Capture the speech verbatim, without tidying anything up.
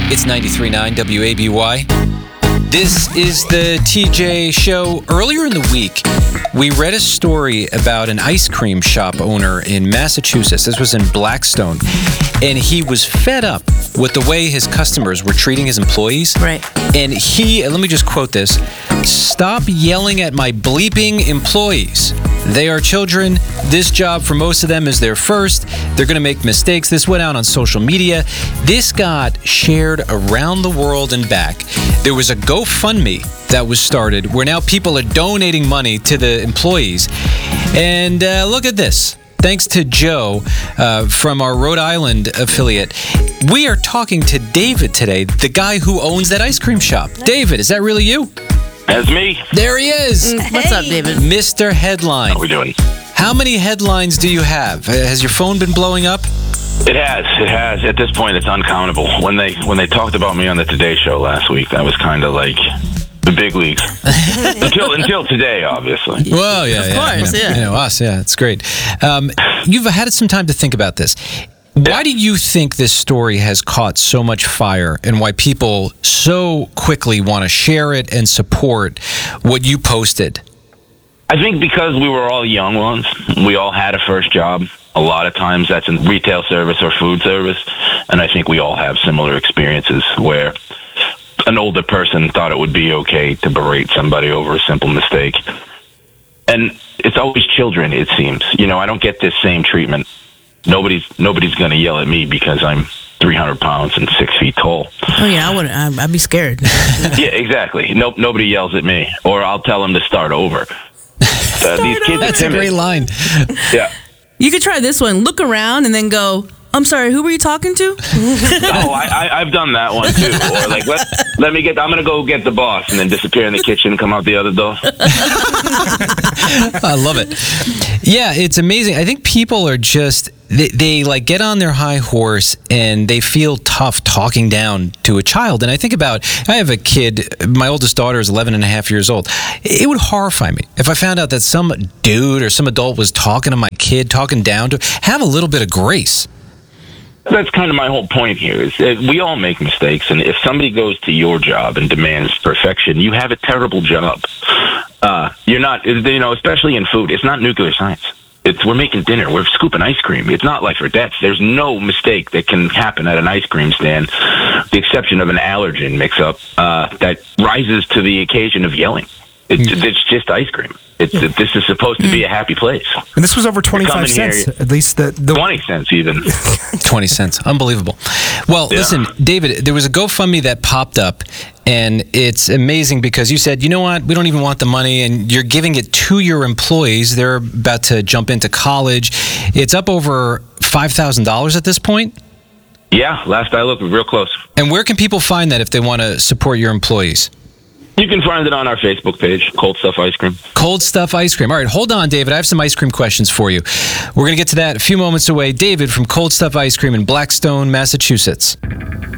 It's ninety-three point nine W A B Y. This is the T J Show. Earlier in the week, we read a story about an ice cream shop owner in Massachusetts. This was in Blackstone. And he was fed up with the way his customers were treating his employees. Right. And he, let me just quote this, "Stop yelling at my bleeping employees. They are children. This job for most of them is their first. They're going to make mistakes." This went out on social media. This got shared around the world and back. There was a GoFundMe that was started where now people are donating money to the employees. And uh, look at this. Thanks to Joe uh, from our Rhode Island affiliate. We are talking to David today, the guy who owns that ice cream shop. David, is that really you? That's me. There he is. Mm, what's up, David? Mister Headline. How we doing? How many headlines do you have? Uh, Has your phone been blowing up? It has. It has. At this point, it's uncountable. When they when they talked about me on the Today Show last week, that was kind of like the big leagues. until until today, obviously. Well, yeah, Of yeah, course, you know, yeah. You know, us, yeah, it's great. Um, you've had some time to think about this. Why do you think this story has caught so much fire and why people so quickly want to share it and support what you posted? I think because we were all young ones, we all had a first job. A lot of times that's in retail service or food service, and I think we all have similar experiences where an older person thought it would be okay to berate somebody over a simple mistake. And it's always children, it seems. You know, I don't get this same treatment. Nobody's nobody's going to yell at me because I'm three hundred pounds and six feet tall. Oh, yeah, I wouldn't. I'd, I'd be scared. Yeah, exactly. Nope, nobody yells at me. Or I'll tell them to start over. Uh, these kids That's are a timid. great line. Yeah. You could try this one. Look around and then go, "I'm sorry, who were you talking to?" Oh, I, I, I've done that one too. Or like, let, let me get, I'm going to go get the boss, and then disappear in the kitchen and come out the other door. I love it. Yeah, it's amazing. I think people are just, they, they like get on their high horse and they feel tough talking down to a child. And I think about, I have a kid, my oldest daughter is eleven and a half years old. It would horrify me if I found out that some dude or some adult was talking to my kid, talking down to, have a little bit of grace. That's kind of my whole point here is that we all make mistakes, and if somebody goes to your job and demands perfection, you have a terrible job. Uh, you're not, you know, especially in food, it's not nuclear science. It's, we're making dinner, we're scooping ice cream. It's not life or death. There's no mistake that can happen at an ice cream stand, the exception of an allergen mix-up uh, that rises to the occasion of yelling. It, it's just ice cream. It's, this is supposed to be a happy place. And this was over twenty-five Coming cents, here- at least. The, the twenty cents even. twenty cents. Unbelievable. Well, Yeah. listen, David, there was a GoFundMe that popped up, and it's amazing because you said, you know what, we don't even want the money, and you're giving it to your employees. They're about to jump into college. It's up over five thousand dollars at this point. Yeah, last I looked, we're real close. And where can people find that if they want to support your employees? You can find it on our Facebook page, Cold Stuff Ice Cream. Cold Stuff Ice Cream. All right, hold on, David. I have some ice cream questions for you. We're going to get to that a few moments away. David from Cold Stuff Ice Cream in Blackstone, Massachusetts.